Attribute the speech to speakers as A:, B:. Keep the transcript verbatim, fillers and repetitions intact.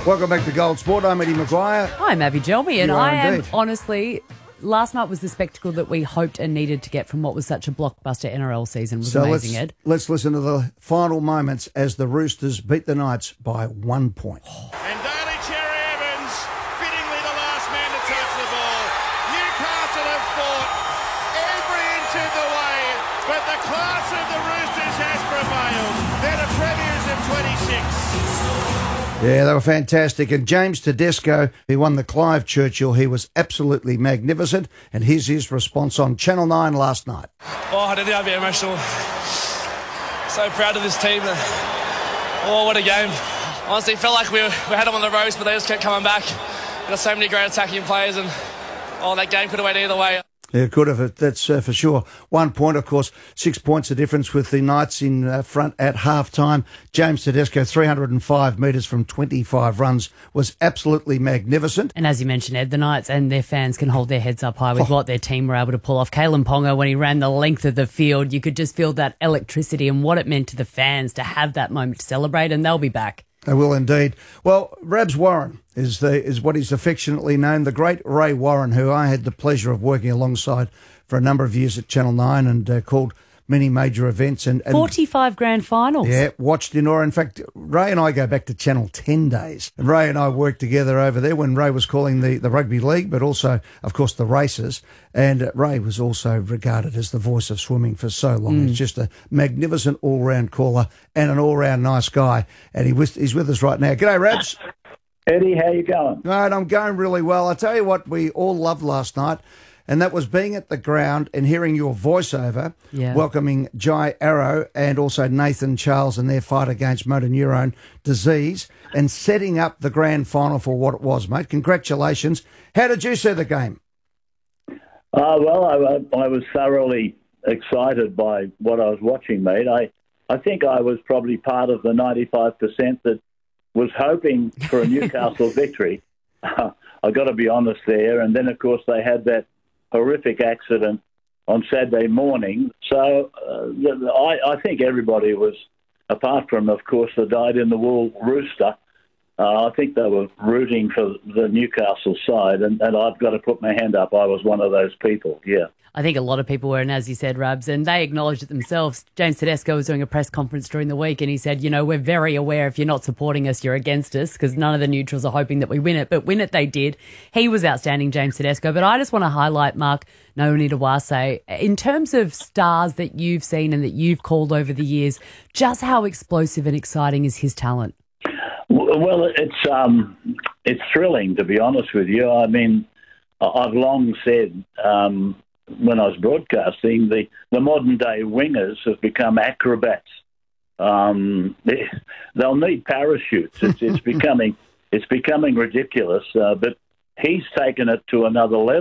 A: Welcome back to Gold Sport. I'm Eddie Maguire.
B: I'm Abby Jelmy, and
A: You are
B: I
A: indeed.
B: am honestly. Last night was the spectacle that we hoped and needed to get from what was such a blockbuster N R L season. It was
A: So
B: amazing,
A: let's,
B: Ed.
A: let's listen to the final moments as the Roosters beat the Knights by one point.
C: And Daly Cherry Evans, fittingly the last man to touch the ball. Newcastle have fought every inch of the way, but the class of the Roosters has prevailed. They're the premiers of twenty-six.
A: Yeah, they were fantastic. And James Tedesco, who won the Clive Churchill, he was absolutely magnificent. And here's his response on Channel nine last night.
D: Oh, I didn't think I'd be emotional. So proud of this team. Oh, what a game. Honestly, felt like we, were, we had them on the ropes, but they just kept coming back. We got so many great attacking players, and oh, that game could have went either way.
A: Yeah, could have. That's uh, for sure. One point, of course, six points of difference with the Knights in uh, front at half-time. James Tedesco, three hundred five metres from twenty-five runs, was absolutely magnificent.
B: And as you mentioned, Ed, the Knights and their fans can hold their heads up high with oh. what their team were able to pull off. Kalen Ponga, when he ran the length of the field, you could just feel that electricity and what it meant to the fans to have that moment to celebrate, and they'll be back.
A: They will indeed. Well, Rabs Warren is the is what he's affectionately known, the great Ray Warren, who I had the pleasure of working alongside for a number of years at Channel nine and uh, called many major events. and, and
B: forty-five grand finals.
A: Yeah, watched in awe. In fact, Ray and I go back to Channel ten days. And Ray and I worked together over there when Ray was calling the, the rugby league, but also, of course, the races. And uh, Ray was also regarded as the voice of swimming for so long.
B: Mm.
A: He's just a magnificent all-round caller and an all-round nice guy. And he was, he's with us right now. G'day, Rabs.
E: Eddie, how you going?
A: Right, I'm going really well. I tell you what we all loved last night, and that was being at the ground and hearing your voiceover,
B: yeah.
A: welcoming Jai Arrow and also Nathan Charles in their fight against motor neurone disease and setting up the grand final for what it was, mate. Congratulations. How did you see the game?
E: Uh, well, I, I was thoroughly excited by what I was watching, mate. I, I think I was probably part of the ninety-five percent that was hoping for a Newcastle victory. Uh, I got to be honest there. And then, of course, they had that horrific accident on Saturday morning. So uh, I, I think everybody was, apart from, of course, the dyed-in-the-wool Rooster, uh, I think they were rooting for the Newcastle side, and, and I've got to put my hand up. I was one of those people, yeah.
B: I think a lot of people were, and as you said, Rabs, and they acknowledged it themselves. James Tedesco was doing a press conference during the week, and he said, you know, we're very aware if you're not supporting us, you're against us, because none of the neutrals are hoping that we win it. But win it, they did. He was outstanding, James Tedesco. But I just want to highlight Mark Noni-Dawase. In terms of stars that you've seen and that you've called over the years, just how explosive and exciting is his talent?
E: Well, it's um, it's thrilling, to be honest with you. I mean, I've long said... Um, when I was broadcasting, the, the modern-day wingers have become acrobats. Um, they, they'll need parachutes. It's, it's becoming it's becoming ridiculous, uh, but he's taken it to another level.